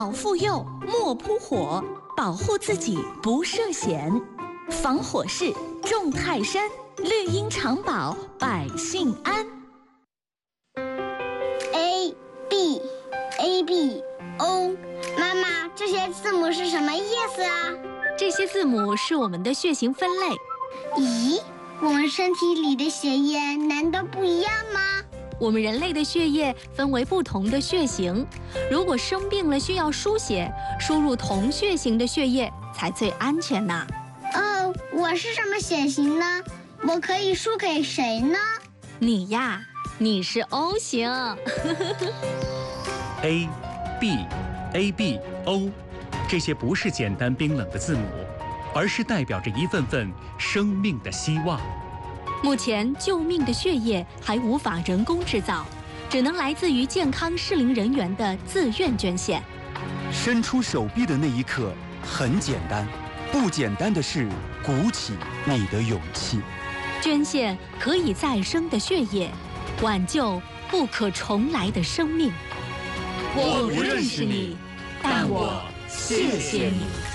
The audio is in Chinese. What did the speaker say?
老妇幼，莫扑火，保护自己不涉险。防火势，重泰山，绿荫长保，百姓安。 A B A B O， 妈妈，这些字母是什么意思啊？ 这些字母是我们的血型分类。 咦，我们身体里的血液难道不一样吗？ 我们人类的血液分为不同的血型，如果生病了需要输血，输入同血型的血液才最安全呢。 哦，我是什么血型呢？我可以输给谁呢？ 你呀，你是 O 型。 A B A B O， 这些不是简单冰冷的字母，而是代表着一份份生命的希望。 目前救命的血液还无法人工制造，只能来自于健康适龄人员的自愿捐献。 伸出手臂的那一刻很简单，不简单的是鼓起你的勇气。 捐献可以再生的血液，挽救不可重来的生命。 我不认识你，但我谢谢你。